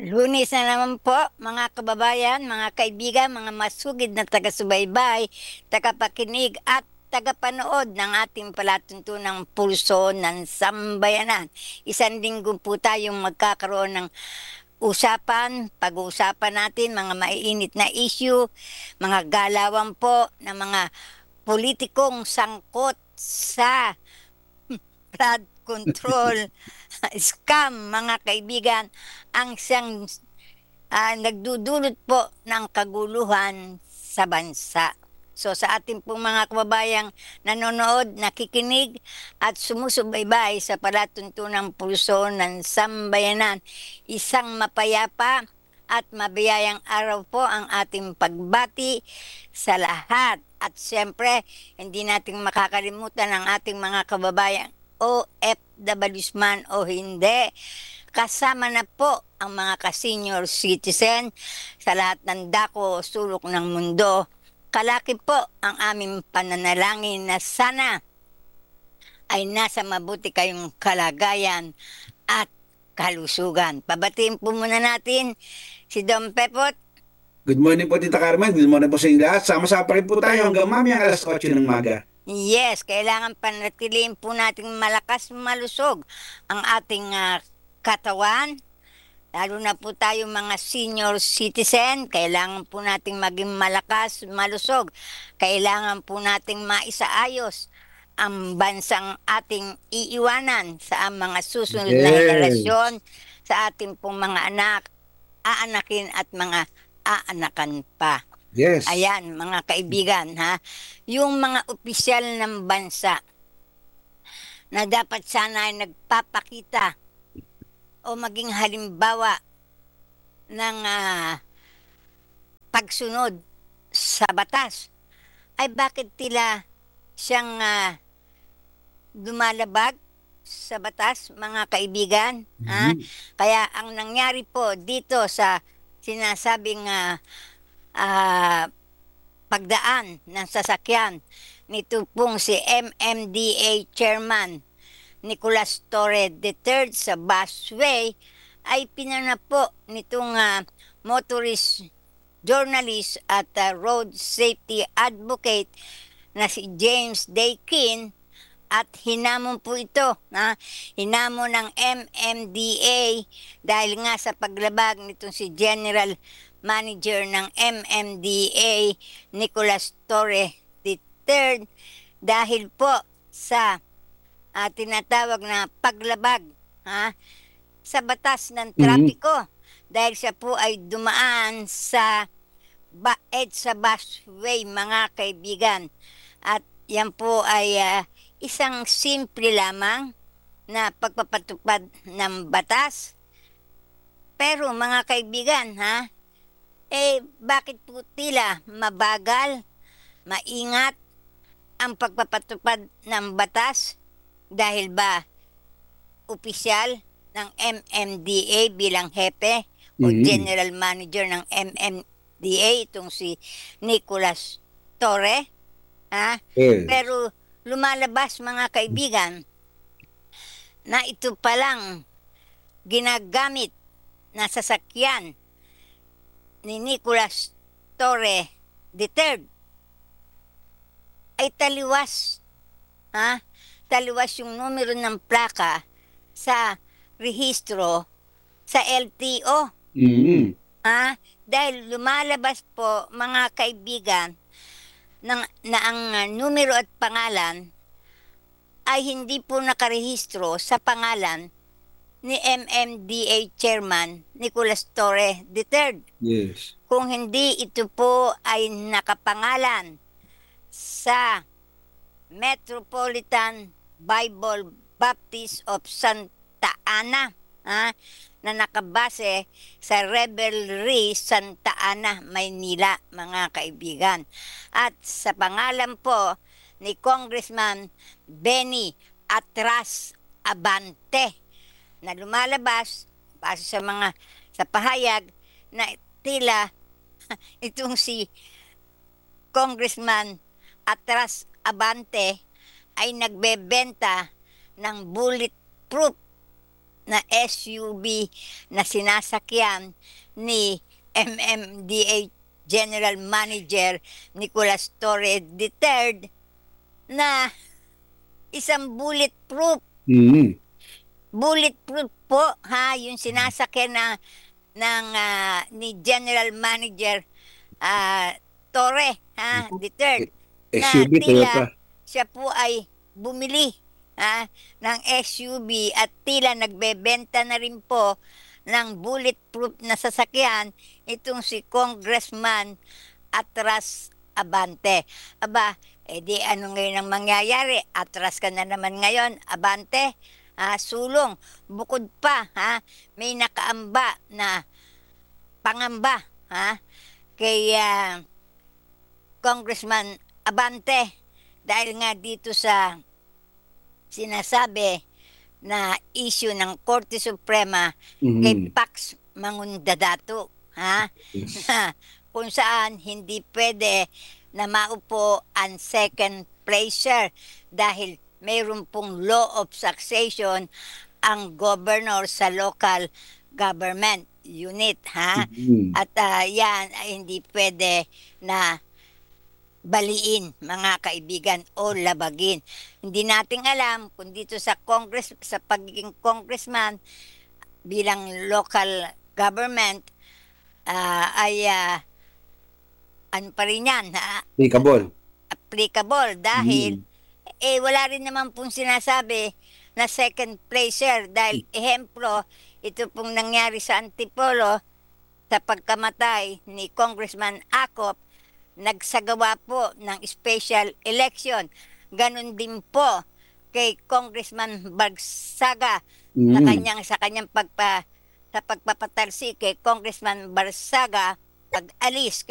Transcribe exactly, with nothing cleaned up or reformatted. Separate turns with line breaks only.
Lunes na naman po, mga kababayan, mga kaibigan, mga masugid na taga-subaybay, tagapakinig at tagapanood ng ating palatuntunang pulso ng sambayanan. Isang linggo po tayong magkakaroon ng usapan, pag-uusapan natin mga maiinit na issue, mga galawan po ng mga politikong sangkot sa flood control scam, mga kaibigan, ang siyang ah, nagdudulot po ng kaguluhan sa bansa. So sa ating pong mga kababayang nanonood, nakikinig at sumusubaybay sa palatuntunang pulso ng sambayanan, isang mapayapa at mabiyayang araw po ang ating pagbati sa lahat. At siyempre, hindi natin makakalimutan ang ating mga kababayang O F W man o hindi. Kasama na po ang mga ka-senior citizen sa lahat ng dako o sulok ng mundo. Kalaki po ang aming pananalangin na sana ay nasa mabuti kayong kalagayan at kalusugan. Pabatiin po muna natin si Dom Pepot.
Good morning po, Tita Carmen. Good morning po sa inyo lahat. Sama-sama pa rin po tayo hanggang mamayang alas otso ng maga.
Yes, kailangan panatiliin po nating malakas malusog ang ating ah, katawan. Lalo na po tayo mga senior citizen, kailangan po nating maging malakas, malusog. Kailangan po nating maisaayos ang bansang ating iiwanan sa mga susunod na
Yes.
henerasyon, sa ating pong mga anak, aanakin at mga aanakan pa.
Yes.
Ayan, mga kaibigan, ha? Yung mga opisyal ng bansa na dapat sana ay nagpapakita o maging halimbawa ng ah, pagsunod sa batas, ay bakit tila siyang ah, lumalabag sa batas, mga kaibigan? Ha?
Mhm.
Kaya ang nangyari po dito sa sinasabing ah, ah, pagdaan ng sasakyan nito pong si M M D A Chairman Nicolas Torre the third sa busway ay pinanap po nitong ah, motorist journalist at ah, road safety advocate na si James Dakin at hinamon po ito, na hinamon ng M M D A dahil nga sa paglabag nitong si General Manager ng M M D A Nicolas Torre the third dahil po sa ah, tinatawag na paglabag, ha, sa batas ng
Mhm.
trapiko dahil siya po ay dumaan sa ba EDSA busway, mga kaibigan. At yan po ay ah, isang simple lamang na pagpapatupad ng batas. Pero mga kaibigan, ha, eh bakit po tila mabagal, maingat ang pagpapatupad ng batas? Dahil ba opisyal ng M M D A bilang hepe o
Mhm.
general manager ng M M D A itong si Nicolas Torre, ha?
Yes.
Pero lumalabas, mga kaibigan, na ito palang ginagamit na sasakyan ni Nicolas Torre the third ay taliwas, ha? Taliwas yung numero ng plaka sa rehistro sa L T O.
Mhm.
Ah, dahil lumalabas po, mga kaibigan, ng, na ang ah, numero at pangalan ay hindi po nakarehistro sa pangalan ni M M D A Chairman Nicolas Torre the third.
Yes.
Kung hindi ito po ay nakapangalan sa Metropolitan Bible Baptist of Santa Ana, ha, na nakabase sa Revelry Santa Ana, Maynila, mga kaibigan. At sa pangalan po ni Congressman Benny Atras Abante na lumalabas base sa mga sa pahayag na tila itong si Congressman Atras Abante ay nagbebenta ng bulletproof na S U V na sinasakyan ni M M D A General Manager Nicolas Torre the third na isang bulletproof.
Mm.
Bulletproof po, ha, yung sinasakyan na ng ah, ni General Manager ah, Torre, ha, the third, na
S U V
tila
Toyota.
siya po ay bumili ha, ng S U V at tila nagbebenta na rin po ng bulletproof na sasakyan itong si Congressman Atras Abante. Aba, edi ano ngayon ang mangyayari? Atras ka na naman ngayon, Abante. Ah, sulong. Bukod pa, ha, may nakaamba na pangamba, ha, kay ah, Congressman Abante dahil nga dito sa sinasabi na issue ng Korte Suprema kay
Mm.
Pax Mangundadato, ha, na kung saan hindi pwede na maupo ang second placer dahil mayroon pong law of succession ang governor sa local government unit, ha?
Mm.
At ah, yan ay hindi pwede na baliin, mga kaibigan, o labagin. Hindi natin alam kung dito sa Congress, sa pagiging congressman bilang local government ah, ay ah, ano pa rin yan, ha?
Applicable.
Applicable dahil
Mm.
eh wala rin naman pong sinasabi na second placer dahil ehemplo ito pong nangyari sa Antipolo sa pagkamatay ni Congressman Acop, nagsagawa po ng special election. Ganon din po kay Congressman Barsaga sa
Mm.
kanyang sa kanyang pagpa sa pagpapatalsi kay Congressman Barsaga pag alis